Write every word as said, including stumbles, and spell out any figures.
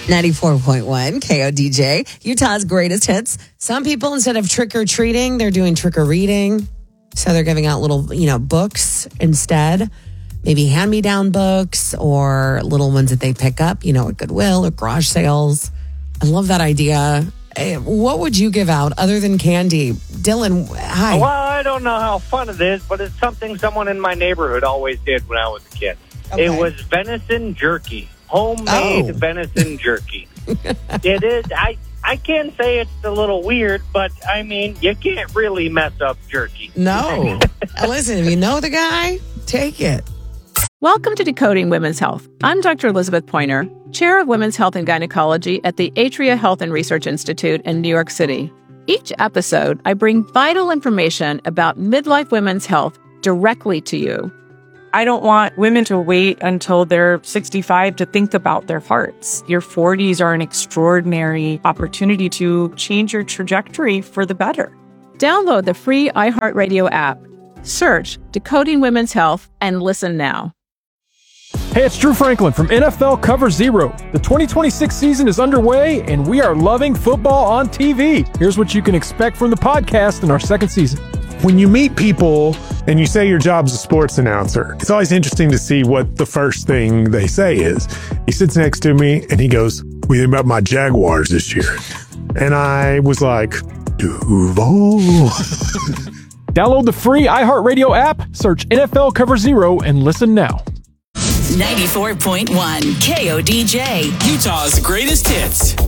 ninety-four point one K O D J, Utah's greatest hits. Some people, instead of trick-or-treating, they're doing trick-or-reading. So they're giving out little, you know, books instead. Maybe hand-me-down books or little ones that they pick up, you know, at Goodwill or garage sales. I love that idea. What would you give out other than candy? Dylan, hi. Well, I don't know how fun it is, but it's something someone in my neighborhood always did when I was a kid. Okay. It was venison jerky. Homemade oh. venison jerky. It is. I I can say it's a little weird, but I mean, you can't really mess up jerky. No. Listen, if you know the guy, take it. Welcome to Decoding Women's Health. I'm Doctor Elizabeth Pointer, Chair of Women's Health and Gynecology at the Atria Health and Research Institute in New York City. Each episode, I bring vital information about midlife women's health directly to you. I don't want women to wait until they're sixty-five to think about their hearts. Your forties are an extraordinary opportunity to change your trajectory for the better. Download the free iHeartRadio app. Search Decoding Women's Health and listen now. Hey, it's Drew Franklin from N F L Cover Zero. The twenty twenty-six season is underway, and we are loving football on T V. Here's what you can expect from the podcast in our second season. When you meet people and you say your job's a sports announcer, it's always interesting to see what the first thing they say is. He sits next to me and he goes, "What do you think about my Jaguars this year?" And I was like, Duval. Download the free iHeartRadio app, search N F L Cover Zero, and listen now. ninety-four point one K O D J, Utah's greatest hits.